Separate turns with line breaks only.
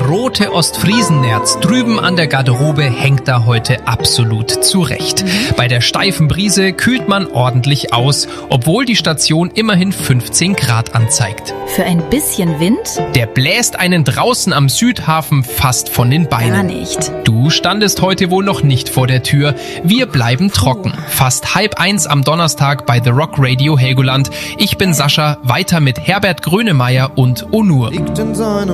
rote Ostfriesennerz drüben an der Garderobe hängt da heute absolut zurecht. Bei der steifen Brise kühlt man ordentlich aus, obwohl die Station immerhin 15 Grad anzeigt.
Für ein bisschen Wind?
Der bläst einen draußen am Südhafen fast von den Beinen.
Gar nicht.
Du standest heute wohl noch nicht vor der Tür. Wir bleiben trocken. Fast 12:30 am Donnerstag bei The Rock Radio Helgoland. Ich bin Sascha, weiter mit Herbert Grönemeyer und Onur.